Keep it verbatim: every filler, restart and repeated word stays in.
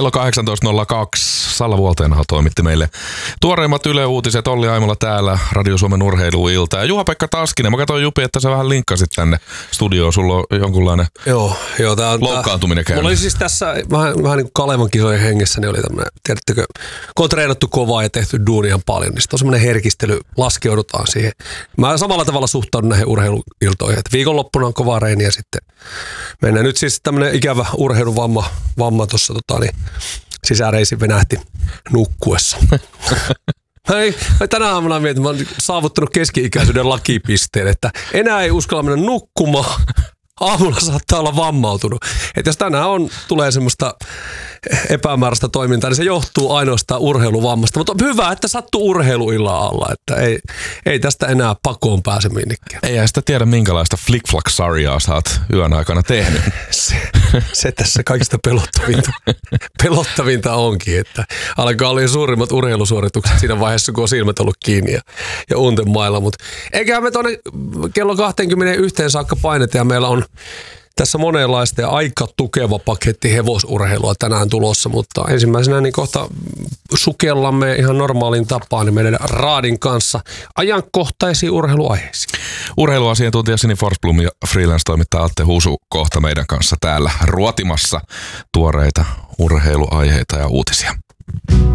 Kello kahdeksantoista nolla kaksi. Salla Vuolteenaho toimitti meille tuoreimmat Yle Uutiset. Olli Aimola täällä, Radio Suomen urheiluilta. Ja Juha-Pekka Taskinen, mä katsoin Jupi, että sä vähän linkkasit tänne studioon. Sulla on jonkunlainen joo, joo, tää on, loukkaantuminen käynyt. Mulla oli siis tässä vähän, vähän niin kuin Kalevan kisojen hengessä, niin oli tämmöinen, tiedättekö, kun on treenattu kovaa ja tehty duunia paljon, niin sitten on semmoinen herkistely, laskeudutaan siihen. Mä samalla tavalla suhtaudun näihin urheiluiltoihin, että viikonloppuna on kovaa reeniä ja sitten mennään. Nyt siis tämmöinen ikävä urheiluvamma vamma tuossa tota, niin sisäreisin venähti nukkuessa. Hei, tänä aamuna mietin, mä oon saavuttanut keski-ikäisyyden lakipisteen, että enää ei uskalla mennä nukkumaan. Aamulla saattaa olla vammautunut. Että jos tänään on, tulee semmoista epämääräistä toimintaa, niin se johtuu ainoastaan urheiluvammasta. Mutta on hyvä, että sattuu urheiluillan alla, että ei, ei tästä enää pakoon pääse minnekään. Ei ja sitä tiedä, minkälaista flick-flack-sarjaa sä oot yön aikana tehnyt. Se, se tässä kaikista pelottavinta, pelottavinta onkin, että alkaa olla suurimmat urheilusuoritukset siinä vaiheessa, kun on silmät ollut kiinni ja, ja unten mailla. Mutta eiköhän me tuonne kello kaksikymmentäyksi saakka paineta ja meillä on tässä monenlaista ja aika tukeva paketti hevosurheilua tänään tulossa, mutta ensimmäisenä niin kohta sukellamme ihan normaaliin tapaan niin meidän Raadin kanssa ajankohtaisiin urheiluaiheisiin. Urheiluasiantuntija Sini Forsblom ja freelance-toimittaja Atte Husu kohta meidän kanssa täällä ruotimassa tuoreita urheiluaiheita ja uutisia.